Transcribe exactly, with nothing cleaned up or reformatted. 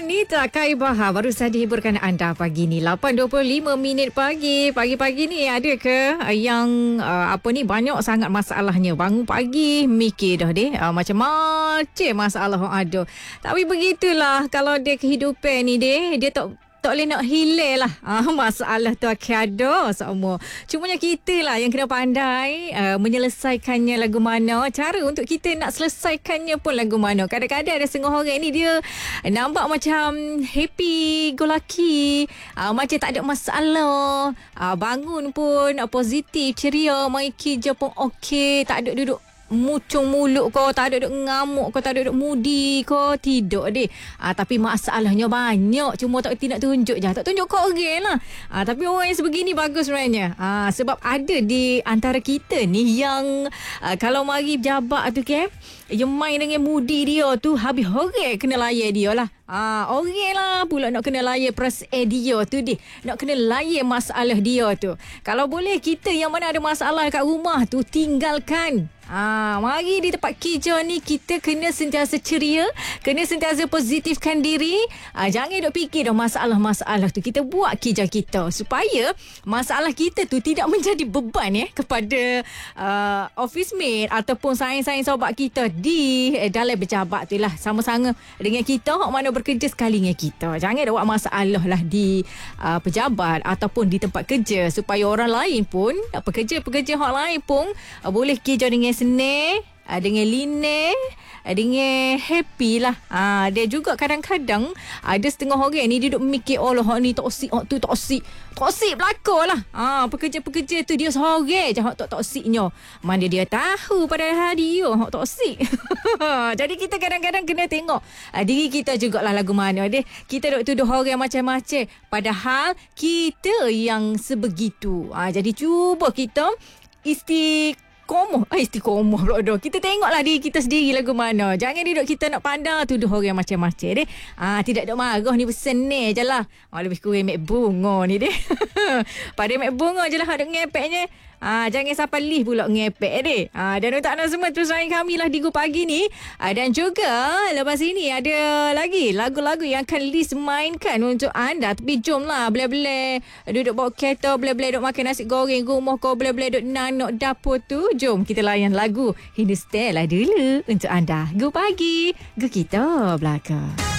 Wanita Kaibaha baru saja hiburkan anda pagi ni lapan dua puluh lima minit pagi. Pagi-pagi ni ada ke yang uh, apa ni banyak sangat masalahnya. Bangun pagi mikir dah deh uh, macam-macam masalah ada. Tapi begitulah kalau dia kehidupan ni deh, dia tak tak boleh nak hilang lah. Ah, masalah tu akan ada semua. Cumanya kita lah yang kena pandai uh, menyelesaikannya lagu mana. Cara untuk kita nak selesaikannya pun lagu mana. Kadang-kadang ada setengah orang ni dia nampak macam happy, go lucky. Uh, macam tak ada masalah. Uh, bangun pun uh, positif, ceria. Mai kerja pun okey. Tak ada duduk mucung mulut kau, tak ada duk ngamuk kau, tak ada duk mudi kau, tidur deh. Ah, tapi masalahnya banyak, cuma tak nak tunjuk je. Tak tunjuk kau orang lah. Ah, tapi orang yang sebegini bagus sebenarnya. Ah, sebab ada di antara kita ni yang ah, kalau mari jabat tu ke, yang main dengan mudi dia tu habis orang kena layan dia lah. Ah, orang lah pula nak kena layan perasaan dia tu deh. Nak kena layan masalah dia tu. Kalau boleh kita yang mana ada masalah kat rumah tu tinggalkan. Ah, mari di tempat kerja ni kita kena sentiasa ceria, kena sentiasa positifkan diri. Ah, jangan duk fikir dah masalah-masalah tu. Kita buat kerja kita supaya masalah kita tu tidak menjadi beban ya kepada uh, office mate ataupun saing-saing sahabat kita di eh, dalam berjabat tu lah. Sama-sama dengan kita hak mana bekerja sekali dengan kita. Jangan dah buat masalah lah di uh, pejabat ataupun di tempat kerja supaya orang lain pun, pekerja-pekerja hak lain pun uh, boleh kerja dengan senang, dengan linear, dengan happy lah. Ha, dia juga kadang-kadang ada setengah orang ni dia duk mikir, oh lah ni toksik, oh tu toksik. Toksik belakang lah. Ha, pekerja-pekerja tu dia seorang je hak tak toksiknya. Mana dia tahu pada hari dia hak toksik. Jadi kita kadang-kadang kena tengok ha, diri kita jugalah lagu mana deh. Kita duk tuduh orang macam-macam padahal kita yang sebegitu. Ha, jadi cuba kita istiq Komoh, eh, istiqomah pula dah. Kita tengoklah diri kita sendiri lagu mana. Jangan duduk kita nak pandang tuduh orang macam-macam deh. Ah, tidak ada marah ni pesan ni je lah. Ah, lebih kurang mek bunga ni deh. Pada mek bunga je lah ada ngepeknya. Ah, jangan sampai lih pula ngepek deh. Ah, dan untuk anda semua terus lain kami lah di Go Pagi ni. Ah, dan juga lepas ini ada lagi lagu-lagu yang akan Liz mainkan untuk anda. Tapi jomlah bela-bela duduk bawa kereta, bela-bela duduk makan nasi goreng rumah kau, bela-bela duduk nanok dapur tu. Jom kita layan lagu Hindustan lah dulu untuk anda. Go Pagi, Go kita belakang.